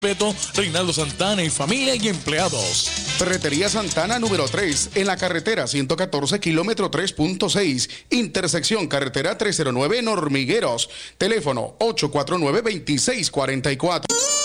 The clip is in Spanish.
Respeto, Reinaldo Santana y familia y empleados. Ferretería Santana número 3, en la carretera 114, kilómetro 3.6, intersección carretera 309 en Hormigueros. Teléfono 849-2644.